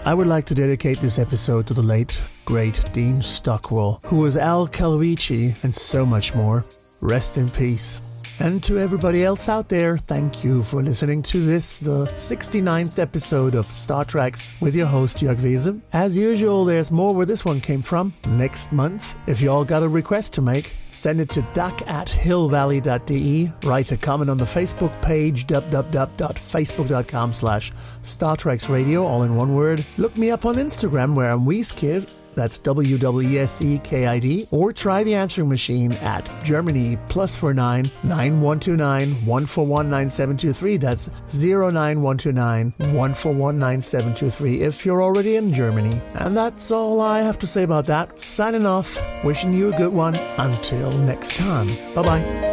I would like to dedicate this episode to the late, great Dean Stockwell, who was Al Calrici and so much more. Rest in peace. And to everybody else out there, thank you for listening to this, the 69th episode of Star Treks with your host, Jörg Wiese. As usual, there's more where this one came from. Next month, if y'all got a request to make, send it to dak@hillvalley.de, write a comment on the Facebook page, www.facebook.com/Star Treks Radio, all in one word. Look me up on Instagram where I'm Wieskid. That's WWESEKID, or try the answering machine at Germany +49 9129 141 9723. That's 09129 141 9723 if you're already in Germany. And that's all I have to say about that. Signing off, wishing you a good one. Until next time. Bye-bye.